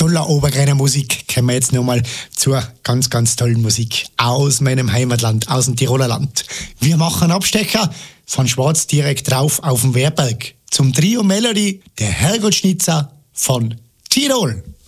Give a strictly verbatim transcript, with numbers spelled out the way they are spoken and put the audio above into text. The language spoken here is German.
toller Obergreiner Musik kommen wir jetzt nochmal zur ganz, ganz tollen Musik aus meinem Heimatland, aus dem Tiroler Land. Wir machen einen Abstecher von Schwarz direkt drauf auf den Werberg zum Trio Melody, der Herrgottschnitzer von Tirol.